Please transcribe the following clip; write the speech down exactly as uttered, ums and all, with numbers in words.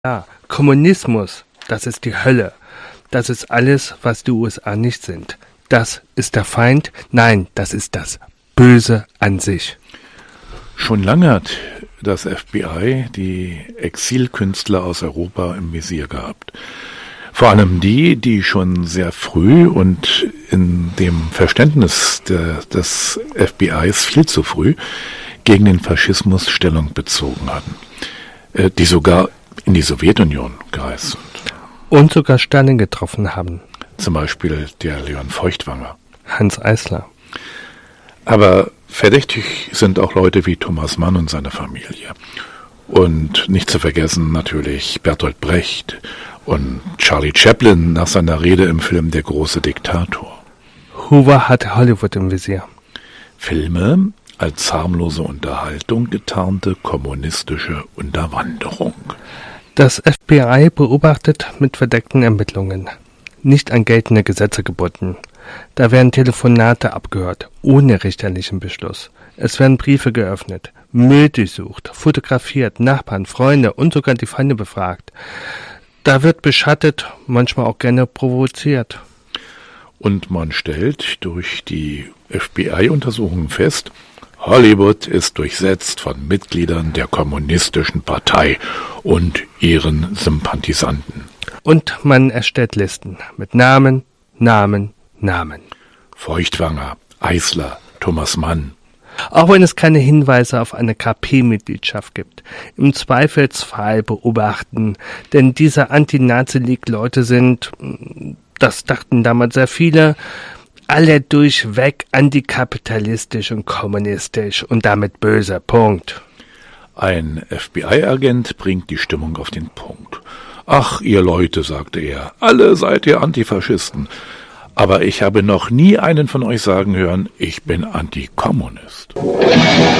Ja, Kommunismus, das ist die Hölle. Das ist alles, was die U S A nicht sind. Das ist der Feind. Nein, das ist das Böse an sich. Schon lange hat das F B I die Exilkünstler aus Europa im Visier gehabt. Vor allem die, die schon sehr früh und in dem Verständnis der, des F B Is viel zu früh gegen den Faschismus Stellung bezogen hatten, äh, die sogar in die Sowjetunion gereist sind. Und sogar Stalin getroffen haben. Zum Beispiel der Leon Feuchtwanger. Hans Eisler. Aber verdächtig sind auch Leute wie Thomas Mann und seine Familie. Und nicht zu vergessen natürlich Bertolt Brecht und Charlie Chaplin nach seiner Rede im Film Der große Diktator. Hoover hatte Hollywood im Visier. Filme als harmlose Unterhaltung getarnte kommunistische Unterwanderung. Das F B I beobachtet mit verdeckten Ermittlungen. Nicht an geltende Gesetze gebunden. Da werden Telefonate abgehört, ohne richterlichen Beschluss. Es werden Briefe geöffnet, Müll durchsucht, fotografiert, Nachbarn, Freunde und sogar die Feinde befragt. Da wird beschattet, manchmal auch gerne provoziert. Und man stellt durch die F B I-Untersuchungen fest, Hollywood ist durchsetzt von Mitgliedern der Kommunistischen Partei und ihren Sympathisanten. Und man erstellt Listen mit Namen, Namen, Namen. Feuchtwanger, Eisler, Thomas Mann. Auch wenn es keine Hinweise auf eine K P-Mitgliedschaft gibt. Im Zweifelsfall beobachten, denn diese Anti-Nazi-League-Leute sind, das dachten damals sehr viele, alle durchweg antikapitalistisch und kommunistisch und damit böse. Punkt. Ein F B I-Agent bringt die Stimmung auf den Punkt. Ach, ihr Leute, sagte er, alle seid ihr Antifaschisten. Aber ich habe noch nie einen von euch sagen hören, ich bin Antikommunist.